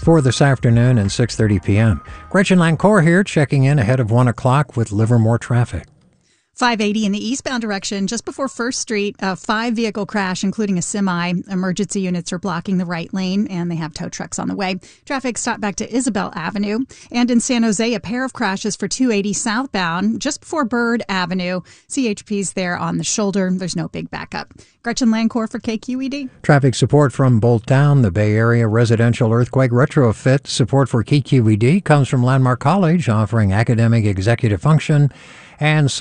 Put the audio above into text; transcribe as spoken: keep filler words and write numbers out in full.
for this afternoon and six thirty p.m. Gretchen Lancourt here, checking in ahead of one o'clock with Livermore traffic. five eighty in the eastbound direction, just before First Street, a five-vehicle crash, including a semi. Emergency units are blocking the right lane, and they have tow trucks on the way. Traffic stopped back to Isabel Avenue. And in San Jose, a pair of crashes for two eighty southbound, just before Bird Avenue. C H P's there on the shoulder. There's no big backup. Gretchen Lancourt for K Q E D. Traffic support from Bolt Town, the Bay Area Residential Earthquake Retrofit. Support for K Q E D comes from Landmark College, offering academic executive function and